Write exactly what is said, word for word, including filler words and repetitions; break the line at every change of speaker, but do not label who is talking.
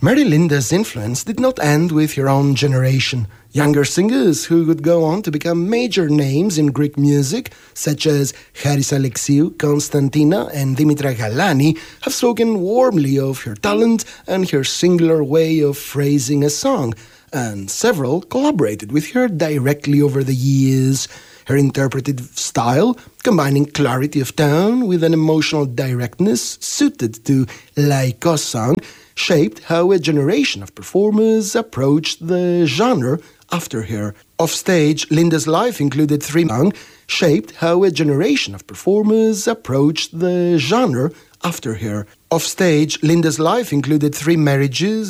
Mary Linda's influence did not end with her own generation. Younger singers who would go on to become major names in Greek music, such as Haris Alexiou, Konstantina and Dimitra Galani, have spoken warmly of her talent and her singular way of phrasing a song, and several collaborated with her directly over the years. Her interpretive style, combining clarity of tone with an emotional directness suited to laikos song, shaped how a generation of performers approached the genre after her. Offstage, Linda's life included three songs, shaped how a generation of performers approached the genre after her. Offstage, Linda's life included three marriages,